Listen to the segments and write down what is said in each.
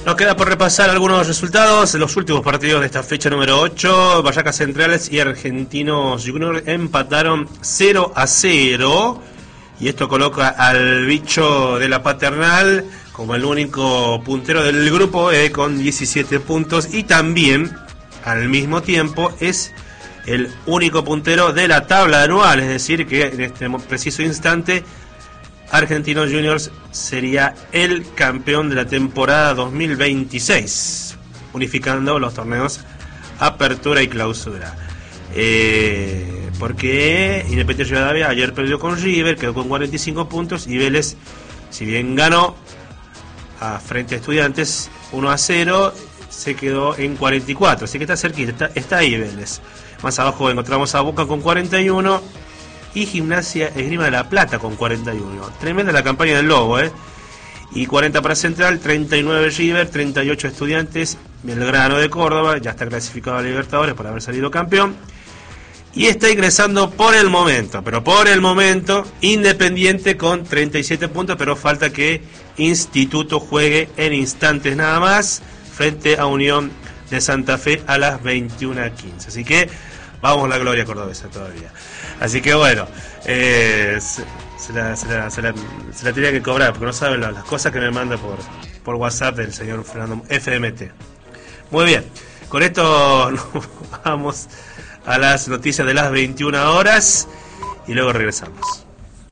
Nos queda por repasar algunos resultados de los últimos partidos de esta fecha número 8. Barracas Centrales y Argentinos Juniors empataron 0-0. Y esto coloca al bicho de la Paternal como el único puntero del grupo con 17 puntos. Y también, al mismo tiempo, es el único puntero de la tabla anual. Es decir, que en este preciso instante Argentinos Juniors sería el campeón de la temporada 2026, unificando los torneos Apertura y Clausura. Porque Independiente Rivadavia ayer perdió con River, quedó con 45 puntos, y Vélez, si bien ganó frente a Estudiantes 1-0, se quedó en 44, así que está cerquita, está ahí Vélez. Más abajo encontramos a Boca con 41 y Gimnasia Esgrima de la Plata con 41. Tremenda la campaña del Lobo, Y 40 para Central, 39 River, 38 Estudiantes, Belgrano de Córdoba, ya está clasificado a Libertadores por haber salido campeón. Y está ingresando por el momento, Independiente con 37 puntos, pero falta que Instituto juegue en instantes nada más, frente a Unión de Santa Fe a las 21:15. Así que vamos a la gloria cordobesa todavía. Así que bueno, se la tenía que cobrar, porque no saben las cosas que me manda por WhatsApp el señor Fernando FMT. Muy bien, con esto nos vamos a las noticias de las 21 horas y luego regresamos.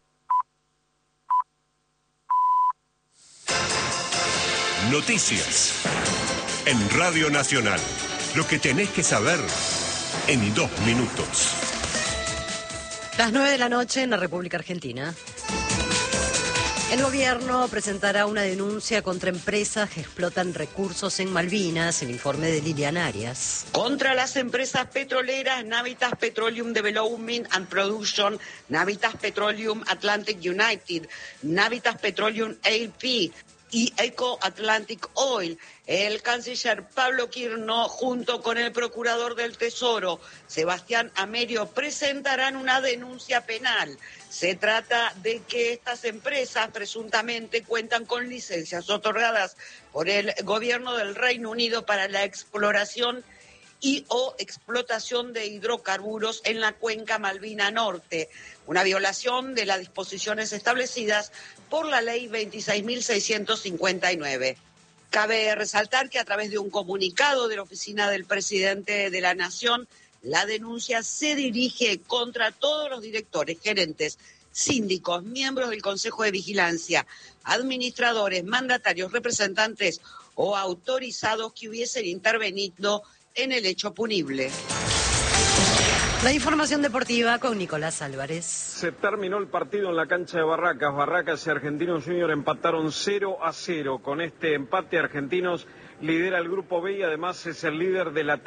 Noticias en Radio Nacional. Lo que tenés que saber en 2 minutos. Las 9 de la noche en la República Argentina. El gobierno presentará una denuncia contra empresas que explotan recursos en Malvinas, el informe de Liliana Arias. Contra las empresas petroleras Navitas Petroleum Development and Production, Navitas Petroleum Atlantic United, Navitas Petroleum AP y Eco Atlantic Oil. El canciller Pablo Quirno, junto con el procurador del Tesoro, Sebastián Amerio, presentarán una denuncia penal. Se trata de que estas empresas presuntamente cuentan con licencias otorgadas por el gobierno del Reino Unido para la exploración y o explotación de hidrocarburos en la cuenca Malvina Norte, una violación de las disposiciones establecidas por la ley 26.659. Cabe resaltar que a través de un comunicado de la oficina del presidente de la Nación, la denuncia se dirige contra todos los directores, gerentes, síndicos, miembros del Consejo de Vigilancia, administradores, mandatarios, representantes o autorizados que hubiesen intervenido en el hecho punible. La información deportiva con Nicolás Álvarez. Se terminó el partido en la cancha de Barracas. Barracas y Argentinos Juniors empataron 0-0. Con este empate, Argentinos lidera el grupo B y además es el líder de la